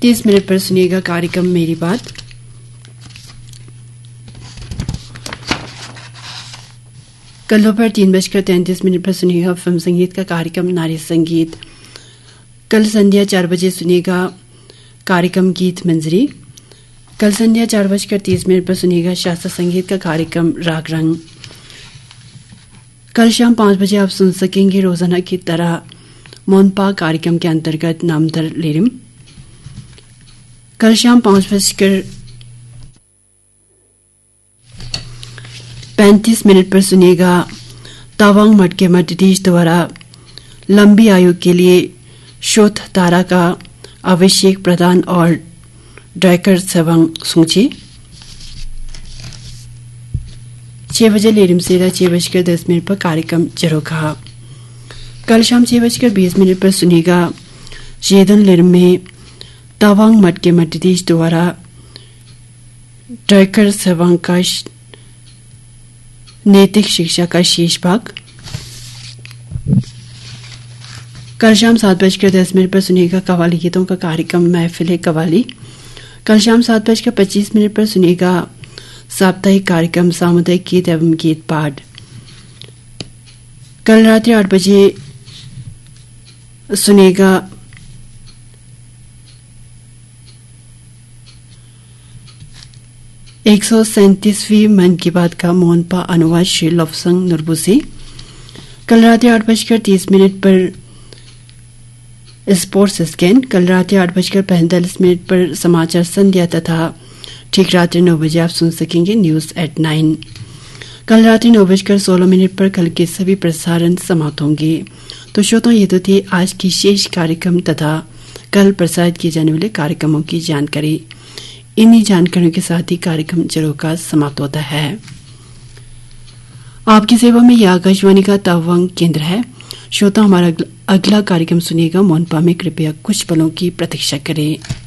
30 minute पर सुनिएगा कार्यक्रम मेरी बात। कल दोपहर 3:33 पर सुनिएगा फिल्म संगीत का कार्यक्रम नारी संगीत। कल संध्या 4 बजे सुनिएगा कार्यक्रम गीत मंजरी। कल संध्या 4:30 पर सुनिएगा शास्त्रीय संगीत का कार्यक्रम राग रंग। कल शाम 5 बजे आप सुन सकेंगे रोजाना की तरह मोनपा कार्यक्रम के अंतर्गत नामदर लेरिम। कल शाम 5:35 पर सुनिएगा तावांग मठ के मठाधीश द्वारा लंबी आयु के लिए शोध तारा का अभिषेक प्रदान और ड्राइकर सेवंग सूची। 6 बजे लेरिम सेरा 6:10 पर कार्यक्रम जरोखा। कल शाम 6:20 पर सुनिएगा जेदन लेरिम में तावांग मठ के मठाधीश द्वारा ड्राइकर सेवंग का नैतिक शिक्षा का शेष भाग। कल शाम 7:10 पर सुनिएगा कव्वाली गीतों का कार्यक्रम महफिल कव्वाली। कल शाम 7:25 पर सुनिएगा साप्ताहिक कार्यक्रम सामुदायिक गीत एवं गीत पाठ। कल रात्रि 8 बजे सुनिएगा एक 137वीं मन की बात का मोहनपा अनुवाद श्री लफसंग नुरबुसी। कल रात्रि 8:30 पर स्पोर्ट्स स्कैन। कल रात्रि 8:45 पर समाचार संध्या तथा ठीक रात्रि 9 बजे आप सुन सकेंगे न्यूज एट 9। कल रात्रि 9:16 पर कल के सभी प्रसारण समाप्त होंगे। तो श्रोताओं, ये तो थे आज की शेष कार्यक्रम तथा कल प्रसारित किए जाने वाले कार्यक्रमों की जानकारी। इन्हीं जानकारियों के साथ ही कार्यक्रम जरोखा समाप्त होता है। आपकी सेवा में यह आकाशवाणी का तवांग केंद्र है। श्रोता, हमारा अगला कार्यक्रम सुनिएगा मोनपा में। कृपया कुछ पलों की प्रतीक्षा करें।